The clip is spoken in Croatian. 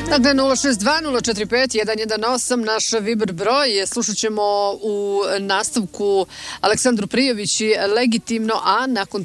Dakle, 062-045-118, naš Viber broj. Slušat ćemo u nastavku Aleksandru Prijović i Legitimno, a nakon